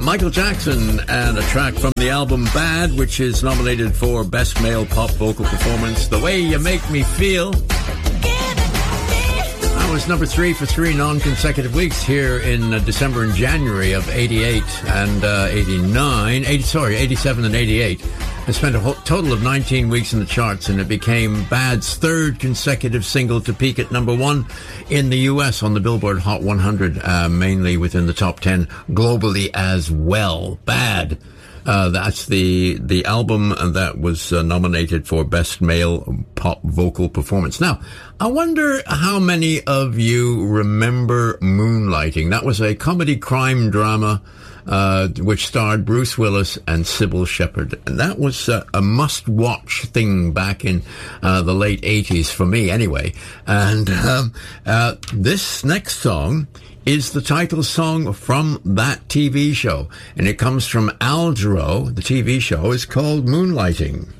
Michael Jackson and a track from the album Bad, which is nominated for Best Male Pop Vocal Performance, The Way You Make Me Feel. That was number 3 for 3 non-consecutive weeks here in December and January of 88 and 87 and 88. It spent a total of 19 weeks in the charts, and it became Bad's third consecutive single to peak at number 1 in the US on the Billboard Hot 100, mainly within the top 10 globally as well. Bad. That's the album that was nominated for Best Male Pop Vocal Performance. Now, I wonder how many of you remember Moonlighting. That was a comedy crime drama which starred Bruce Willis and Sybil Shepherd. And that was a must-watch thing back in the late 80s, for me anyway. And this next song is the title song from that TV show. And it comes from Al Jarreau. The TV show is called Moonlighting.